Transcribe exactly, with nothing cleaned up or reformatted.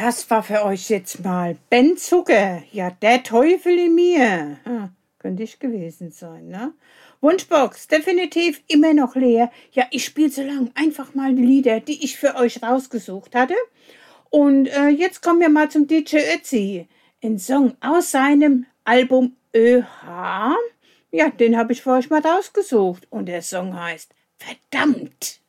Das war für euch jetzt mal Ben Zucker, ja, der Teufel in mir. Hm, könnte ich gewesen sein, ne? Wunschbox, definitiv immer noch leer. Ja, ich spiele so lang einfach mal die Lieder, die ich für euch rausgesucht hatte. Und äh, jetzt kommen wir mal zum D J Ötzi. Ein Song aus seinem Album ÖH. Ja, den habe ich für euch mal rausgesucht. Und der Song heißt Verdammt.